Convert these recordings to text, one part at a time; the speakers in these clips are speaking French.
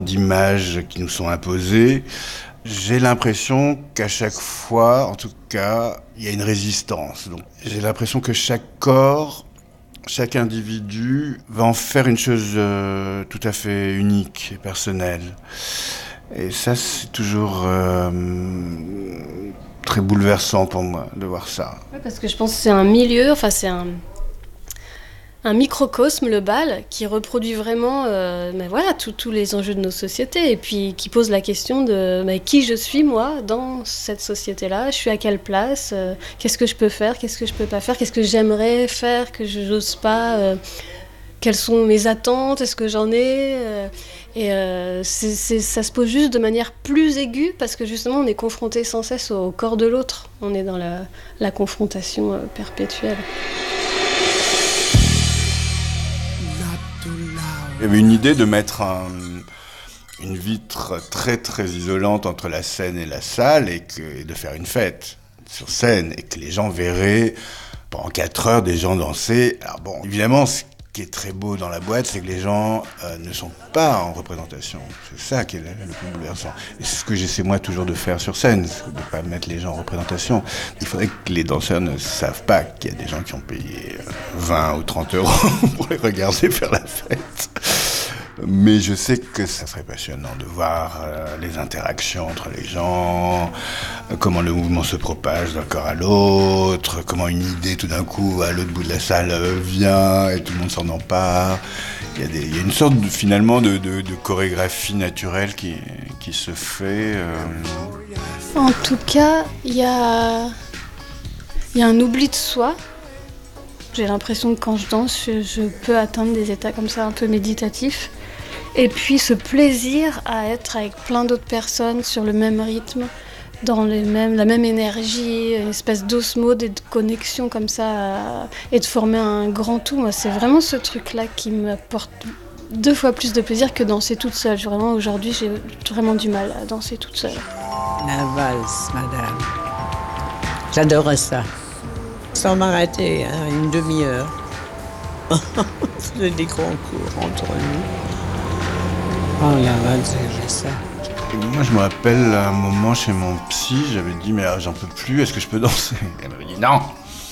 d'images qui nous sont imposées. J'ai l'impression qu'à chaque fois, en tout cas, il y a une résistance. Donc, j'ai l'impression que chaque corps, chaque individu va en faire une chose tout à fait unique et personnelle. Et ça, c'est toujours très bouleversant pour moi de voir ça. Ouais, parce que je pense que c'est un milieu, enfin c'est un microcosme, le bal, qui reproduit vraiment tous les enjeux de nos sociétés et puis qui pose la question de qui je suis moi dans cette société-là, je suis à quelle place, qu'est-ce que je peux faire, qu'est-ce que je peux pas faire, qu'est-ce que j'aimerais faire, que je n'ose pas, quelles sont mes attentes, est-ce que j'en ai ça se pose juste de manière plus aiguë parce que justement on est confronté sans cesse au corps de l'autre, on est dans la confrontation perpétuelle. Il y avait une idée de mettre une vitre très très isolante entre la scène et la salle et de faire une fête sur scène et que les gens verraient pendant 4 heures des gens danser. Alors bon, évidemment, ce qui est très beau dans la boîte, c'est que les gens ne sont pas en représentation. C'est ça qui est le plus bouleversant. Et c'est ce que j'essaie moi toujours de faire sur scène, de ne pas mettre les gens en représentation. Il faudrait que les danseurs ne savent pas qu'il y a des gens qui ont payé 20 ou 30 euros pour les regarder faire la fête. Mais je sais que ça serait passionnant de voir les interactions entre les gens, comment le mouvement se propage d'un corps à l'autre, comment une idée tout d'un coup à l'autre bout de la salle vient et tout le monde s'en empare. Il y a une sorte finalement de chorégraphie naturelle qui se fait. En tout cas, il y a un oubli de soi. J'ai l'impression que quand je danse, je peux atteindre des états comme ça un peu méditatifs. Et puis ce plaisir à être avec plein d'autres personnes sur le même rythme, dans la même énergie, une espèce d'osmose et de connexion comme ça, et de former un grand tout. Moi, c'est vraiment ce truc-là qui m'apporte 2 fois plus de plaisir que danser toute seule. Vraiment, aujourd'hui, j'ai vraiment du mal à danser toute seule. La valse, madame. J'adorais ça. Sans m'arrêter, une demi-heure. On faisait des concours entre nous. Oh la valse, j'ai ça. Moi, je me rappelle à un moment chez mon psy, j'avais dit mais j'en peux plus, est-ce que je peux danser ? Elle m'avait dit non.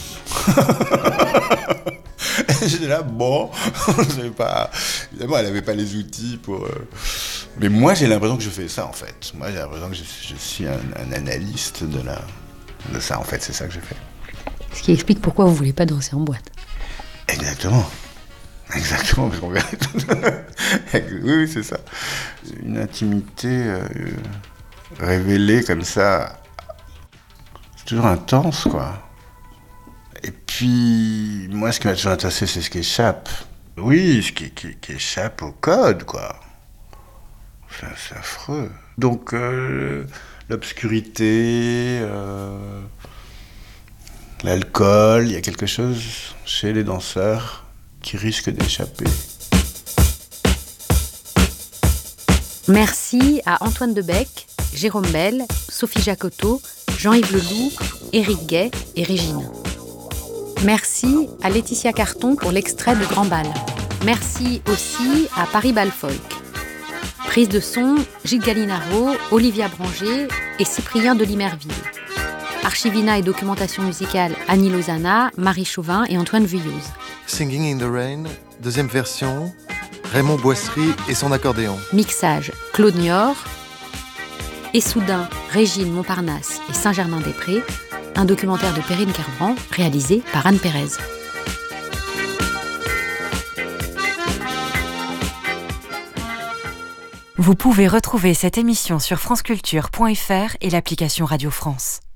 Et j'étais là, bon, je savais pas. Évidemment, elle n'avait pas les outils pour. Mais moi, j'ai l'impression que je fais ça en fait. Moi, j'ai l'impression que je suis un analyste de ça en fait, c'est ça que je fais. Ce qui explique pourquoi vous voulez pas danser en boîte. Exactement, parce qu'on verrait tout. Oui, c'est ça. Une intimité révélée comme ça, c'est toujours intense, quoi. Et puis, moi, ce qui m'a toujours intéressé, c'est ce qui échappe. Oui, ce qui échappe au code, quoi. C'est affreux. Donc, l'obscurité, l'alcool, il y a quelque chose chez les danseurs qui risque d'échapper. Merci à Antoine Debec, Jérôme Bell, Sophie Jacotot, Jean-Yves Leloup, Éric Gay et Régine. Merci à Laetitia Carton pour l'extrait de Grand Bal. Merci aussi à Paris Bal Folk. Prise de son, Gilles Gallinaro, Olivia Branger et Cyprien de Limerville. Archivina et documentation musicale, Annie Lozana, Marie Chauvin et Antoine Vuilloz. Singing in the Rain, 2e version, Raymond Boisserie et son accordéon. Mixage, Claude Niort. Et soudain, Régine Montparnasse et Saint-Germain-des-Prés, un documentaire de Perrine Kerbrand réalisé par Anne Pérez. Vous pouvez retrouver cette émission sur franceculture.fr et l'application Radio France.